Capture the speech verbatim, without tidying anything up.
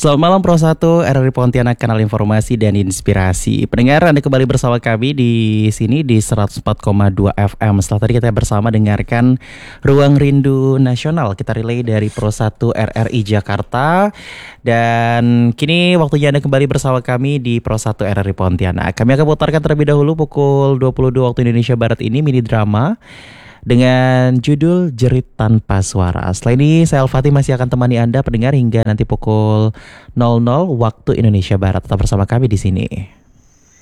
Selamat malam Pro satu R R I Pontianak, kanal informasi dan inspirasi. Pendengar, Anda kembali bersama kami di sini di seratus empat koma dua F M. Setelah tadi kita bersama dengarkan Ruang Rindu Nasional, kita relay dari Pro satu R R I Jakarta. Dan kini waktunya Anda kembali bersama kami di Pro satu R R I Pontianak. Kami akan putarkan terlebih dahulu pukul dua puluh dua waktu Indonesia Barat ini mini drama dengan judul Jerit Tanpa Suara. Setelah ini saya Al-Fatih masih akan temani Anda pendengar hingga nanti pukul nol nol waktu Indonesia Barat. Tetap bersama kami di sini.